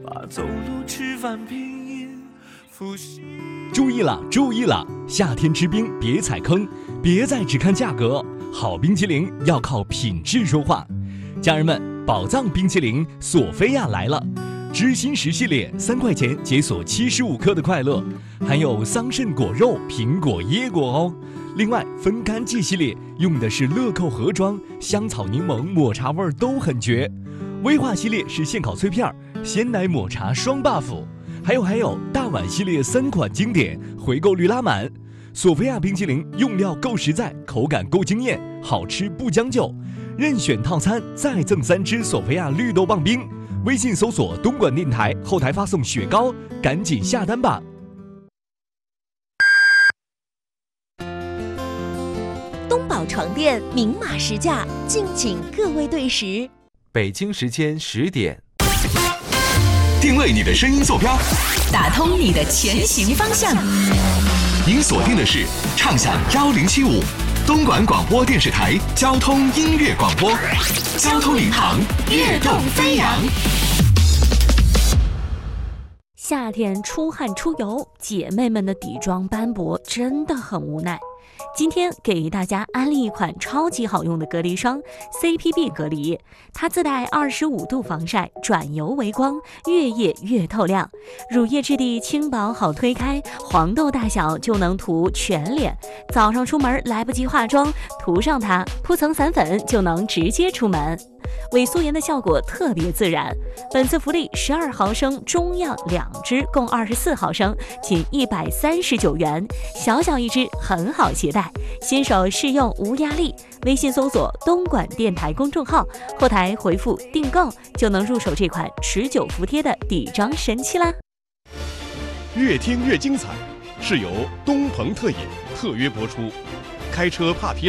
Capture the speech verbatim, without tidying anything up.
把走路吃饭拼音复习。 注意了，注意了！夏天吃冰别踩坑，别再只看价格，好冰淇淋要靠品质说话。家人们，宝藏冰淇淋索菲亚来了，知心石系列三块钱解锁七十五克的快乐，含有桑葚果肉、苹果、椰果哦。另外，分干季系列用的是乐扣盒装，香草柠檬、抹茶味都很绝。威化系列是现烤脆片，鲜奶抹茶双 buff。还有还有，大碗系列三款经典，回购率拉满。索菲亚冰淇淋用料够实在，口感够惊艳，好吃不将就。任选套餐再赠三支索菲亚绿豆棒冰。微信搜索东莞电台，后台发送雪糕，赶紧下单吧。 东宝床垫明码实价，敬请各位对时。 北京时间十点。 定位你的声音坐标， 打通你的前行方向。 您锁定的是畅享幺零七五东莞广播电视台交通音乐广播，交通领航，跃动飞扬。 夏天出汗出油，姐妹们的底妆斑驳真的很无奈。今天给大家安利一款超级好用的隔离霜 C P B 隔离，它自带二十五度防晒，转油为光，越夜越透亮。乳液质地轻薄好推开，黄豆大小就能涂全脸。早上出门来不及化妆，涂上它，铺层散粉就能直接出门。伪素颜的效果特别自然。本次福利十二毫升中样两支，共二十四毫升，仅一百三十九元，小小一支，很好携带。新手试用无压力，微信搜索东莞电台公众号，后台回复订购就能入手这款持久服帖的底妆神器啦。 越听越精彩，是由东鹏特饮特约播出。开车怕疲